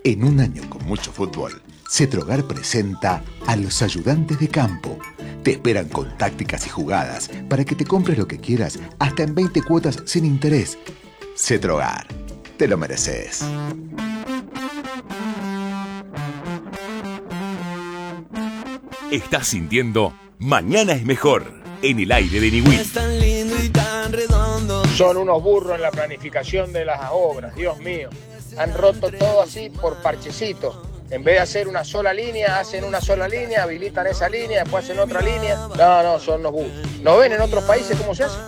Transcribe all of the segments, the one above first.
En un año con mucho fútbol, Cetrogar presenta a los ayudantes de campo. Te esperan con tácticas y jugadas para que te compres lo que quieras hasta en 20 cuotas sin interés. Cetrogar, te lo mereces. Estás sintiendo Mañana es Mejor en el aire de Niwil. Son unos burros en la planificación de las obras, Dios mío. Han roto todo así por parchecitos. En vez de hacer una sola línea, hacen una sola línea, habilitan esa línea, después hacen otra línea. No, son los burros. ¿No ven en otros países cómo se hace?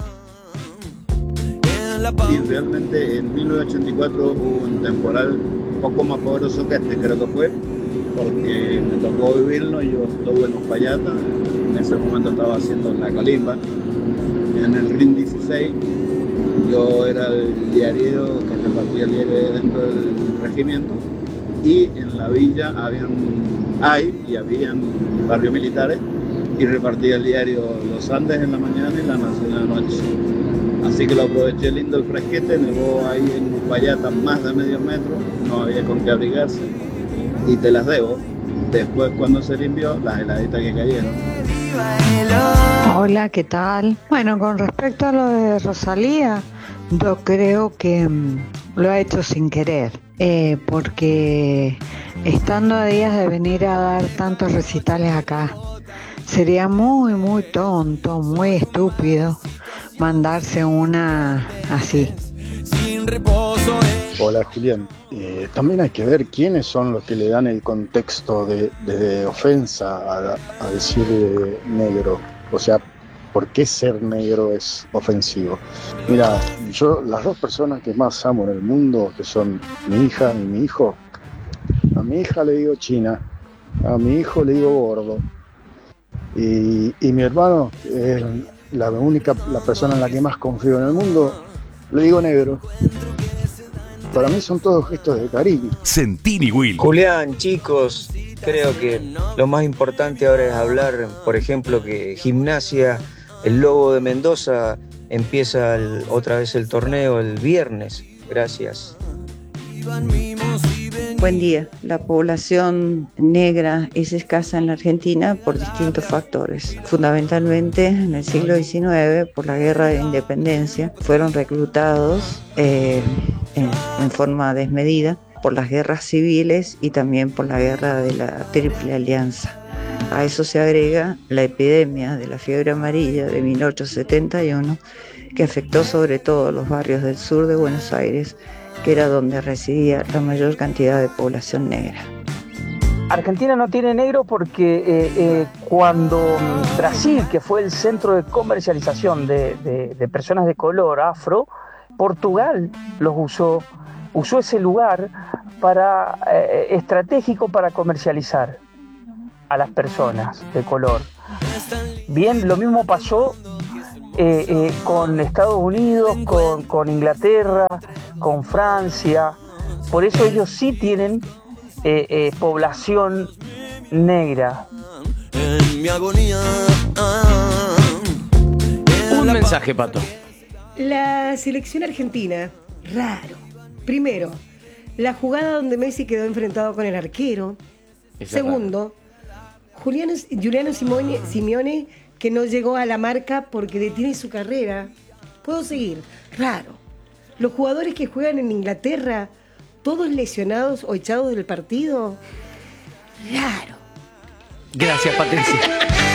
Y realmente en 1984 hubo un temporal un poco más poderoso que este, creo que fue, porque me tocó vivirlo. Yo estuve en Uspallata, en ese momento estaba haciendo la Calimba, en el RIN 16. Yo era el diario que repartía el diario dentro del regimiento, y en la villa habían barrios militares, y repartía el diario Los Andes en la mañana y La Nación en la noche. Así que lo aproveché lindo el fresquete, nevó ahí en Uspallata más de medio metro, no había con qué abrigarse, y te las debo. Después, cuando se limpió, las heladitas que cayeron. Hola, ¿qué tal? Bueno, con respecto a lo de Rosalía, yo creo que lo ha hecho sin querer, porque estando a días de venir a dar tantos recitales acá, sería muy, muy tonto, muy estúpido mandarse una así. Hola, Julián. También hay que ver quiénes son los que le dan el contexto de ofensa a decir negro. O sea, ¿por qué ser negro es ofensivo? Mira, yo las dos personas que más amo en el mundo, que son mi hija y mi hijo, a mi hija le digo china, a mi hijo le digo gordo, y mi hermano, la persona en la que más confío en el mundo, le digo negro. Para mí son todos gestos de cariño. Sentí Niwil. Julián, chicos, creo que lo más importante ahora es hablar, por ejemplo, que Gimnasia, el Lobo de Mendoza, empieza otra vez el torneo el viernes. Gracias. Buen día. La población negra es escasa en la Argentina por distintos factores. Fundamentalmente en el siglo XIX, por la guerra de independencia, fueron reclutados en forma desmedida por las guerras civiles y también por la guerra de la Triple Alianza. A eso se agrega la epidemia de la fiebre amarilla de 1871, que afectó sobre todo los barrios del sur de Buenos Aires, que era donde residía la mayor cantidad de población negra. Argentina no tiene negro porque cuando Brasil, que fue el centro de comercialización de personas de color afro, Portugal los usó ese lugar estratégico para comercializar a las personas de color. Bien, lo mismo pasó con Estados Unidos, con Inglaterra, con Francia. Por eso ellos sí tienen población negra. Un mensaje, Pato. La selección argentina, raro. Primero, la jugada donde Messi quedó enfrentado con el arquero. Segundo, Giuliano Simeone, que no llegó a la marca porque detiene su carrera. Puedo seguir. Raro. Los jugadores que juegan en Inglaterra, todos lesionados o echados del partido. Raro. Gracias, Patricia.